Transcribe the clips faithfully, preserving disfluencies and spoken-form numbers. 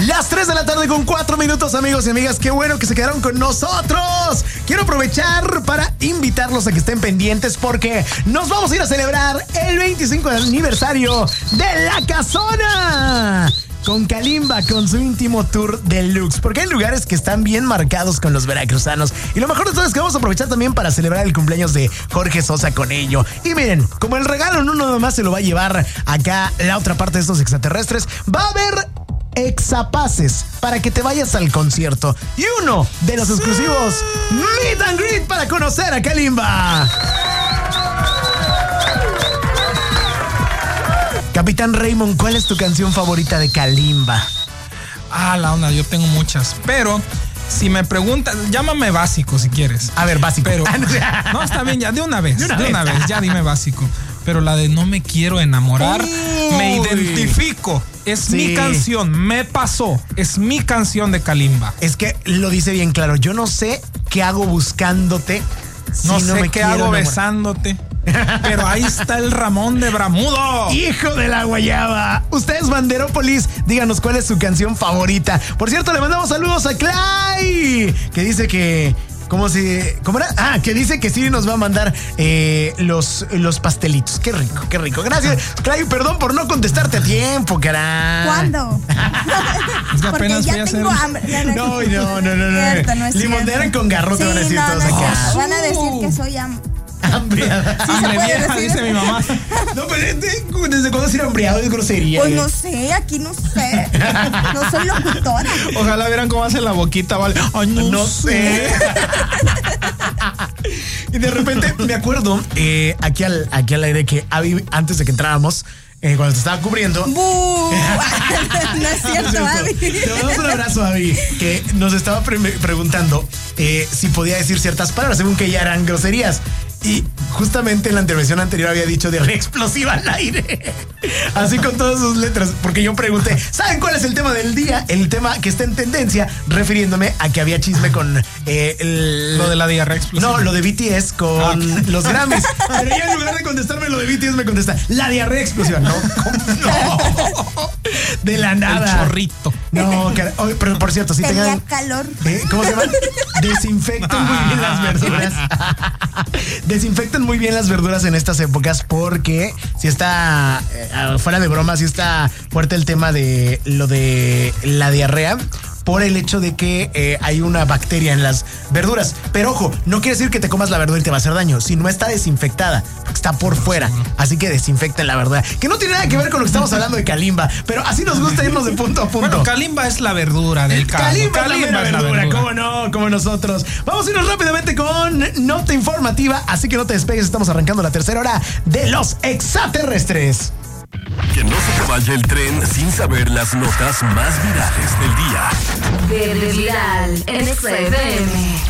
Las tres de la tarde con cuatro minutos, amigos y amigas. Qué bueno que se quedaron con nosotros. Quiero aprovechar para invitarlos a que estén pendientes porque nos vamos a ir a celebrar el veinticinco aniversario de La Casona con Kalimba, con su íntimo tour deluxe, porque hay lugares que están bien marcados con los veracruzanos. Y lo mejor de todo es que vamos a aprovechar también para celebrar el cumpleaños de Jorge Sosa con ello. Y miren, como el regalo no nada más se lo va a llevar acá la otra parte de estos extraterrestres, va a haber exapases para que te vayas al concierto y uno de los exclusivos Meet and Greet para conocer a Kalimba. Capitán Raymond, ¿cuál es tu canción favorita de Kalimba? Ah, la onda, yo tengo muchas, pero si me preguntas, llámame básico si quieres. A ver, básico. Pero, no, está bien, ya, de una vez, de una, de una vez. vez, ya dime básico. Pero la de No me quiero enamorar, Uy. me identifico. Es sí. mi canción, me pasó. Es mi canción de Kalimba. Es que lo dice bien claro. Yo no sé qué hago buscándote. No si sé no me qué hago enamorar. besándote. Pero ahí está el Ramón de Bramudo. Hijo de la guayaba. Ustedes, Banderópolis, díganos cuál es su canción favorita. Por cierto, le mandamos saludos a Clay, que dice que... ¿Cómo se...? ¿Cómo era? Ah, que dice que sí nos va a mandar eh, los, los pastelitos. Qué rico, qué rico. Gracias, Clay, perdón por no contestarte a tiempo, caray. ¿Cuándo? Es que apenas Porque ya tengo hacer... hambre. No, no, no, no, no. Cierto, no es Limonera con garrote, sí, van a decir no, todos no acá. Van a decir que soy am... hambriada. Sí, hambre vieja, dice mi mamá. No, pero ¿desde cuándo decir hambriado es grosería? Pues no sé, aquí no sé. No soy locutora. Ojalá vieran cómo hace la boquita, ¿vale? Ay, no, no sé. Y de repente me acuerdo eh, aquí, al, aquí al aire que Abby, antes de que entráramos, Eh, cuando te estaba cubriendo. No es cierto, Abby. Te damos un abrazo, Abby, que nos estaba pre- preguntando eh, si podía decir ciertas palabras, según que ya eran groserías. Y justamente en la intervención anterior había dicho de explosiva al aire. Así con todas sus letras. Porque yo pregunté, ¿saben cuál es el tema del día? El tema que está en tendencia, refiriéndome a que había chisme con eh, el... Lo de la diarrea explosiva. No, lo de B T S con ah. los Grammys. Pero ya en lugar de contestarme lo de B T S me contesta la diarrea explosiva. No, no. De la nada. El chorrito. No, car- oh, pero por cierto, si tenía tengan... calor. ¿Eh? ¿Cómo se llama? Desinfecten muy bien las verduras. Desinfecten muy bien las verduras en estas épocas porque si está, eh, fuera de broma, si está fuerte el tema de lo de la diarrea por el hecho de que eh, hay una bacteria en las verduras. Pero ojo, no quiere decir que te comas la verdura y te va a hacer daño, si no está desinfectada, está por fuera. Así que desinfecten la verdura, que no tiene nada que ver con lo que estamos hablando de Kalimba, pero así nos gusta irnos de punto a punto. Bueno, Kalimba es la verdura del caldo. Kalimba, Kalimba es la verdura, verdura, cómo no, como nosotros. Vamos a irnos rápidamente con nota informativa, así que no te despegues, estamos arrancando la tercera hora de los extraterrestres. Que no se te vaya el tren sin saber las notas más virales del día. Verde Viral en X F M.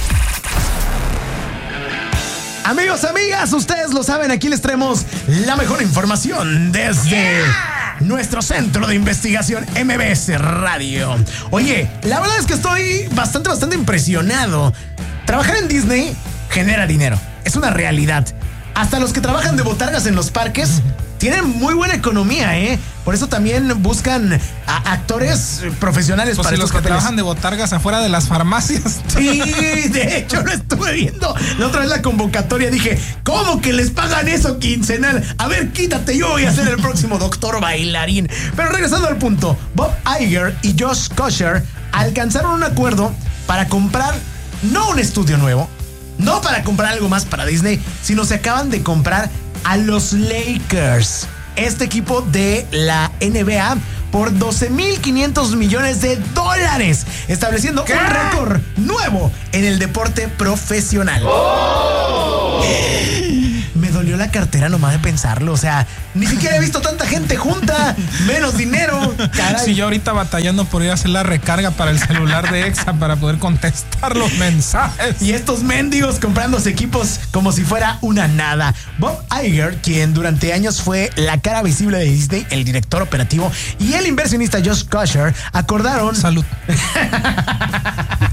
Amigos, amigas, ustedes lo saben, aquí les traemos la mejor información desde yeah. nuestro centro de investigación M B S Radio. Oye, la verdad es que estoy bastante, bastante impresionado. Trabajar en Disney genera dinero, es una realidad. Hasta los que trabajan de botargas en los parques tienen muy buena economía, ¿eh? Por eso también buscan a actores profesionales pues para si estos los que papeles. trabajan de botargas afuera de las farmacias. Sí, de hecho lo estuve viendo. La otra vez la convocatoria dije, ¿cómo que les pagan eso quincenal? A ver, quítate, yo voy a ser el próximo doctor bailarín. Pero regresando al punto, Bob Iger y Josh Kosher alcanzaron un acuerdo para comprar no un estudio nuevo, no para comprar algo más para Disney, sino se acaban de comprar a los Lakers, este equipo de la N B A, por doce mil quinientos millones de dólares, estableciendo ¿Qué? un récord nuevo en el deporte profesional. ¡Oh! Me dolió la cartera nomás de pensarlo. O sea, ni siquiera he visto tanta gente junta, menos dinero. Caray. Si yo ahorita batallando por ir a hacer la recarga para el celular de Exa para poder contestar los mensajes. Y estos mendigos comprándose equipos como si fuera una nada. Bob Iger, quien durante años fue la cara visible de Disney, el director operativo, y el inversionista Josh Kosher acordaron... Salud.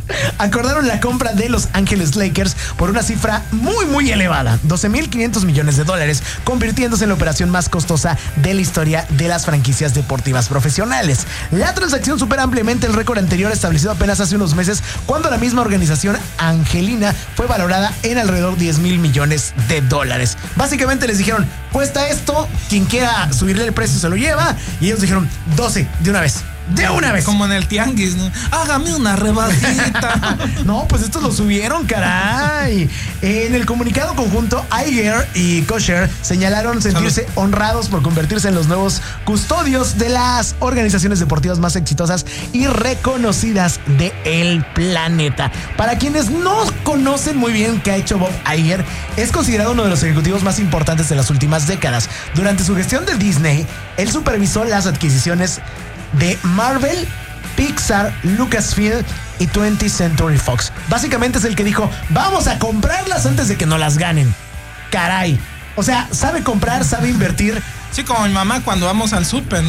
acordaron la compra de Los Ángeles Lakers por una cifra muy, muy elevada, doce mil quinientos millones millones de dólares, convirtiéndose en la operación más costosa de la historia de las franquicias deportivas profesionales. La transacción supera ampliamente el récord anterior establecido apenas hace unos meses, cuando la misma organización angelina fue valorada en alrededor de diez mil millones de dólares. Básicamente les dijeron, cuesta esto, quien quiera subirle el precio se lo lleva, y ellos dijeron doce de una vez. De una vez. Como en el tianguis, ¿no? Hágame una rebajita. No, pues estos lo subieron, caray. En el comunicado conjunto, Iger y Kosher señalaron sentirse Salud. honrados por convertirse en los nuevos custodios de las organizaciones deportivas más exitosas y reconocidas del planeta. Para quienes no conocen muy bien qué ha hecho Bob Iger, es considerado uno de los ejecutivos más importantes de las últimas décadas. Durante su gestión de Disney, él supervisó las adquisiciones de Marvel, Pixar, Lucasfilm y twentieth Century Fox. Básicamente es el que dijo, vamos a comprarlas antes de que nos las ganen. Caray. O sea, sabe comprar, sabe invertir. Sí, como mi mamá cuando vamos al súper.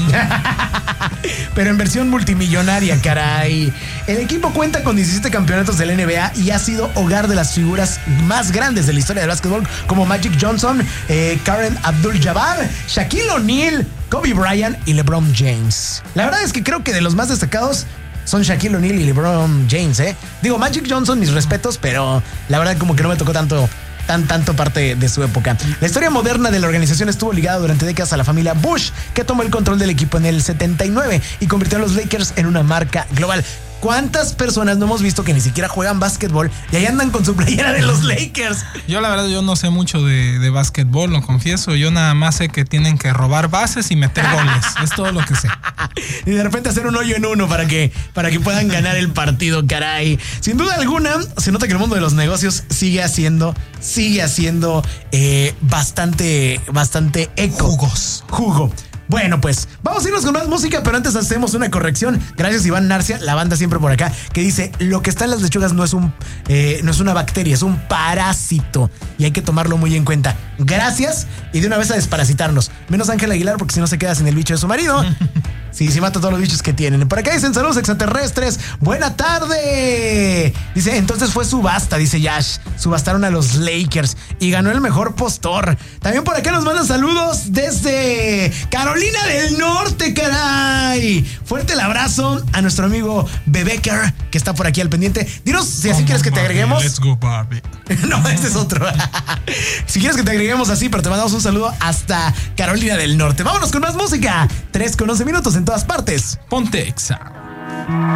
Pero en versión multimillonaria, caray. El equipo cuenta con diecisiete campeonatos de la N B A y ha sido hogar de las figuras más grandes de la historia del básquetbol, como Magic Johnson, eh, Kareem Abdul-Jabbar, Shaquille O'Neal, Kobe Bryant y LeBron James. La verdad es que creo que de los más destacados son Shaquille O'Neal y LeBron James, ¿eh? Digo, Magic Johnson, mis respetos, pero la verdad como que no me tocó tanto... Tan, tanto parte de su época. La historia moderna de la organización estuvo ligada durante décadas a la familia Bush, que tomó el control del equipo en el setenta y nueve y convirtió a los Lakers en una marca global. ¿Cuántas personas no hemos visto que ni siquiera juegan básquetbol y ahí andan con su playera de los Lakers? Yo la verdad yo no sé mucho de, de básquetbol, lo confieso. Yo nada más sé que tienen que robar bases y meter goles. Es todo lo que sé. Y de repente hacer un hoyo en uno para que, para que puedan ganar el partido, caray. Sin duda alguna, se nota que el mundo de los negocios sigue haciendo, sigue haciendo eh, bastante, bastante eco. Jugos. Jugo. Bueno, pues vamos a irnos con más música, pero antes hacemos una corrección. Gracias, Iván Narcia, la banda siempre por acá, que dice, lo que está en las lechugas no es un eh, no es una bacteria, es un parásito y hay que tomarlo muy en cuenta. Gracias, y de una vez a desparasitarnos. Menos Ángel Aguilar, porque si no se queda sin el bicho de su marido. Sí, sí mata todos los bichos que tienen. Por acá dicen, saludos extraterrestres, buena tarde. Dice, entonces fue subasta, dice Yash. Subastaron a los Lakers y ganó el mejor postor. También por acá nos mandan saludos desde Carolina del Norte, caray. Fuerte el abrazo a nuestro amigo Bebecker, que está por aquí al pendiente. Dinos si así quieres que te agreguemos. Let's go, Barbie. No, ese es otro. Si quieres que te agreguemos así, pero te mandamos un saludo hasta Carolina del Norte. Vámonos con más música. tres con once minutos en todas partes. Ponte Exa.